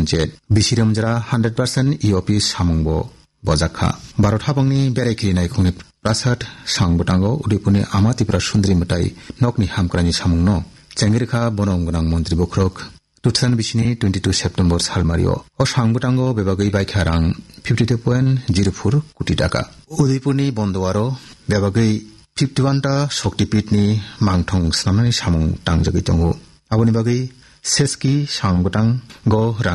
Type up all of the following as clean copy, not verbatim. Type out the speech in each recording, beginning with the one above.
যে বিশিরমজরা 100% ইওপি সামংবো বজাখা ভারত হাবংনি বেরাইখিরিনাই খুনি প্রাসাদ সাংবটাঙ্গ উদয়পুরনি আমা ত্রিপুরা সুন্দরী মটাই নকনি হামক্রানি সামংন চেঙ্গিরখা বনমগনাং মন্ত্রী বখ্রক 2022 সেপ্টেম্বর সালমারিও ও সাংবটাঙ্গ বেবাগৈ বাইখা রাং 52.04 কোটি টাকা উদয়পুরনি বন্দোয়ারো বেবাগৈ 51টা শক্তিপীঠনি মাংথং স্নামনানি সামং টাংজাগৈ দङ আবনি বাগৈ সেসকি সাংবটাং গ রাং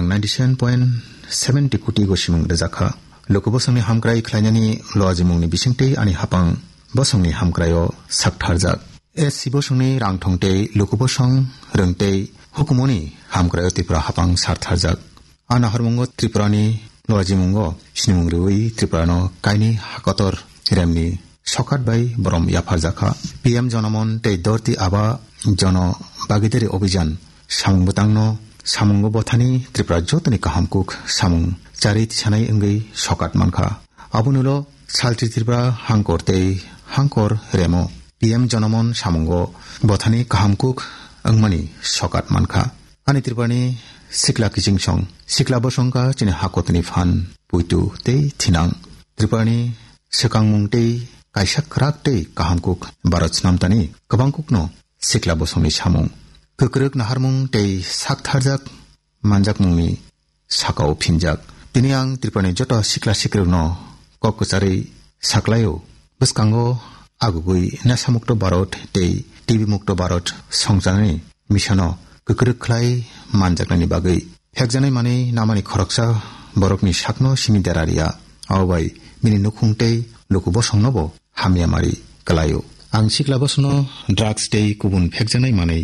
97.70 কোটি গসিমং রেজাখা লোকবসংনি হামক্রাই খ্লাইনানি লজিমংনি বিসিংতै আনি হাপাং বসংনি হামক্রাयो সাকথারজাক এ সিবসংনি রাংথংতै লোকবসং রংতै হুকুমনি হামক্রাयो Tripura হাপাং সারথারজাক আনাহরমঙ্গ ত্রিপুরানি লজিমঙ্গ সিনিমংরুই ত্রিপুরানো কাইনি হাকতর রেমনি সকাত by Baram ইয়াফারজাখা PM Janman তৈ দরতি আবা জন বাগিদারি অভিযান সামংবতাংনো সামঙ্গ বথানি ত্রিপুরা যতনি কাহামকুক সামং চারি তিসানাই অঙ্গৈ সকাত মানখা আবনুলো সালত্রি ত্রিপুরা হাংকরতৈ হাংকর রেমো পিএম জনমন সামঙ্গ বথানি কাহামকুক অংমানি সকাত মানখা আনি ত্রিপুরানি সিকলা কিচিংসং সিকলা বসংকা চিনি হাকতনি ফান পুইতু তৈ থিনাং ত্রিপুরানি সেকাংমুংতৈ কাইসাক রাগতৈ কাহামকুক ভারত স্নামতানি কবাংকুকনো সিকলা বসংনি সামং কক্রক নাহারমুং তৈ সাকথারজাক মানজাকমুংনি সাকাও ফিনজাক তিনি আং ত্রিপুরানি যত সিকলা সিকরনো ককচাरै সাকলাयो বসকাঙ্গো আগুগুই নাসামুক্ত ভারত তৈ টিভি মুক্ত ভারত সংজানানি মিশনো কক্রক খ্লাই মানজাকনানি বাগৈ ফেকজানাই মাनै নামানি খরকসা বরকনি সাকনো সিমিদারারিয়া আওবাই মিনি নুখুংতৈ লোকবসংনবো হামিয়ামারি কলাयो आं सिक्ला बसनो ड्राग्स तै गुबुन फेकजानाय मानै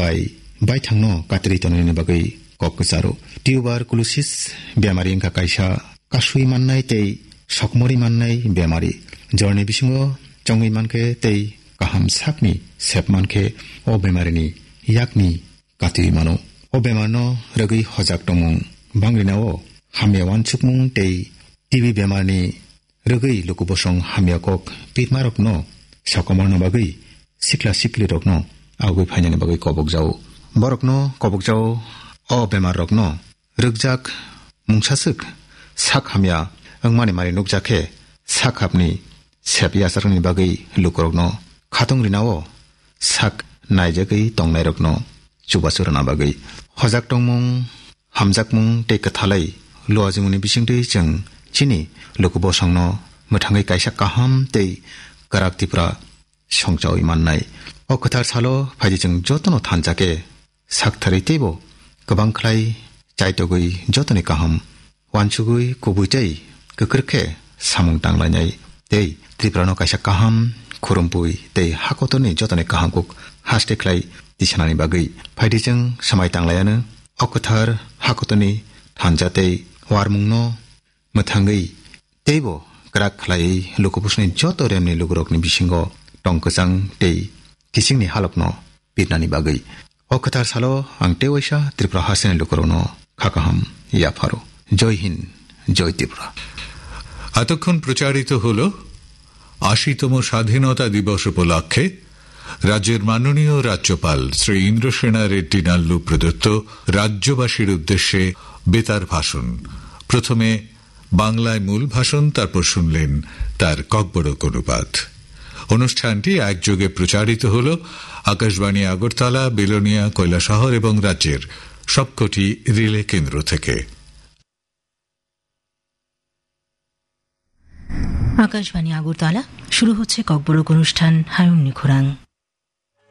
बाय थांनो कातरि तननि बागै ककचारो टिउबारकुलोसिस बेमारि इंका काइसा कासुइ माननाय तै सकमरि माननाय बेमारि जरनि बिसिङो चंगै मानखे तै काहाम साकनि सेप मानखे ओ बेमारिनि याकनि कातरि मानो ओ बेमारनो रगै हजाक दंमों बांग्रिनाओ हामियावान सुकमुं तै टिबि बेमारनि रगै लोकबसं हामियाकक पिटमारकनो सकमरनो बागै सिक्ला सिक्ली रकनो आवगै फाइनानि बागै कबकजाओ बरकनो कबकजाओ अ बेमार रकनो रगजाक मुंसासक साक हामिया अंगमानि मारि नुकजाखे साकहाबनि सेपियासारनि बागै लुकरकनो खातंग्रिनाओ साक नायजागै तंनाय रकनो चुबासुरना बागै हजाक तंमुं हामजाकमुं तै कथालै लुआजिमुनि बिसिंतै जों चिनि लोकबसंनो मोथाङै काइसा काहाम तै काराक्तिफ्रा संजावै माननाय अ कथार सालो फाइदिजों जतनो थानजाके साकथारै तैबो गोबां ख्लाय चाइतगै जतनि काहाम वानसुगै कुबुइतै गोख्रोखे सामुं टांलायनाय तै त्रिपुरानो काइसा काहाम खुरुमपुइ तै हाकतनि जतनि काहामकुक हास्टेख्लाय दिसानानि बागै फाइदिजों समाय टांलायानो अ कथार हाकतनि थानजातै वारमुंनो मोथाङै तैबो क्राक खलाय लोकबसनि जत रेमनि लुगरकनि बिसिंगो टंकजां तै किसिंनि हालकनो बिरनानि बागै अ कथार सालो आं तेवैसा त्रिपुरा हासेनि लुगरनो खाकाहाम याफारो जय हिंद जय त्रिपुरा। এতক্ষণ প্রচারিত হল ৮০তম স্বাধীনতা দিবস উপলক্ষে রাজ্যের মাননীয় রাজ্যপাল শ্রী ইন্দ্রসেনা রেড্ডি নাল্লু প্রদত্ত রাজ্যবাসীর উদ্দেশ্যে বেতার ভাষণ। প্রথমে বাংলায় মূল ভাষণ, তারপর শুনলেন তার ককবরক অনুবাদ। অনুষ্ঠানটি একযোগে প্রচারিত হল আকাশবাণী আগরতলা, বেলোনিয়া, কৈলাসহর এবং রাজ্যের সবকটি রিলে কেন্দ্র থেকে। আকাশবাণী আগরতলা, শুরু হচ্ছে ককবরক অনুষ্ঠান। হায়ুন নিখুরাং।